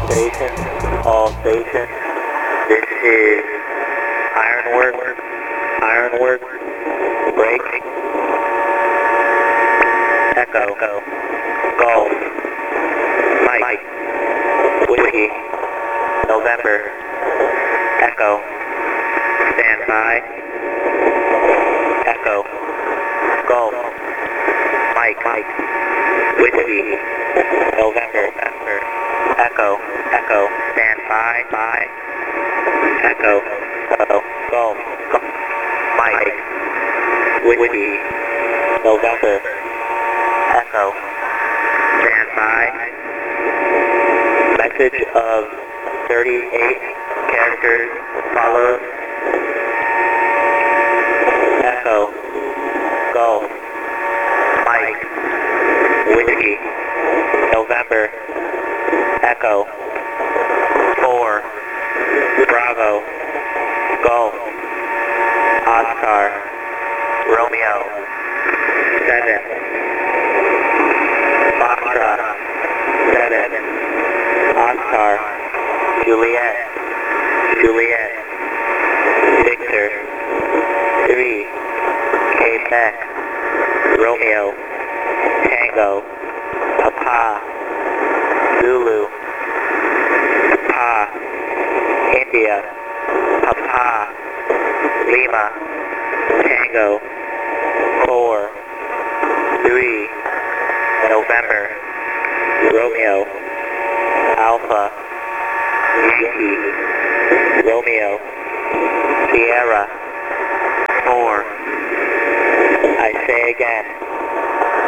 stations, all stations. This is Ironwork, break, Echo, Golf, Mike, Whiskey, November, Echo, stand by, Echo, Golf, Mike, Whiskey, November, Echo, stand by, Echo, Golf, Mike, Whiskey, November, Echo, stand by. Message of 38 characters follows. Echo, Golf, Mike, Whiskey, November, Echo, 4, Bravo, Golf, Oscar, Romeo, 7, Foxtrot, 7, Oscar, Juliet, Victor, 3, Quebec, Romeo, Tango, Papa, Zulu, Papa, India, Papa, Lima, Tango, 4, 3, November, Romeo, Alpha, Yankee, Romeo, Sierra, 4. I say again,